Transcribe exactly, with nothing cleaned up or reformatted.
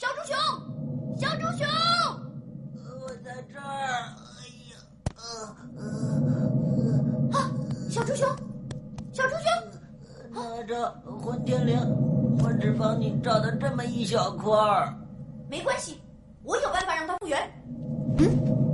猪熊，小猪熊， 我在这儿。哎呀，呃呃，啊，小猪熊，小猪熊， 哪吒，混天绫，我只帮你找到这么一小块儿。 没关系，我有办法让它复原。嗯。